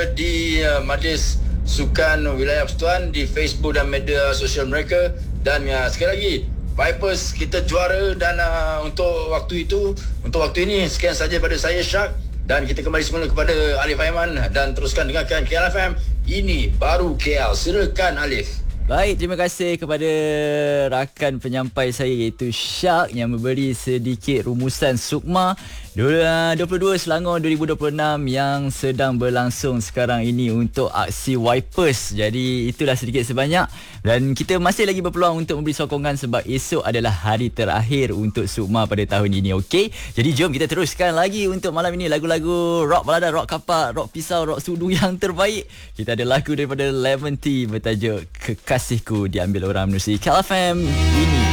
di Majlis Sukan Wilayah Persekutuan di Facebook dan media sosial mereka. Dan sekali lagi, Vipers kita juara. Dan untuk waktu ini sekian saja daripada saya, Syak, dan kita kembali semula kepada Alif Aiman dan teruskan dengarkan KL FM. Ini baru KL. Silakan Alif. Baik, terima kasih kepada rakan penyampai saya iaitu Syak yang memberi sedikit rumusan Sukma 22 Selangor 2026 yang sedang berlangsung sekarang ini untuk aksi Vipers. Jadi itulah sedikit sebanyak, dan kita masih lagi berpeluang untuk memberi sokongan sebab esok adalah hari terakhir untuk Sukma pada tahun ini. Okey, jadi jom kita teruskan lagi untuk malam ini lagu-lagu rock balada, rock kapak, rock pisau, rock sudu yang terbaik. Kita ada lagu daripada Lemon Tea bertajuk Kekasihku diambil orang menerusi KL FM. Ini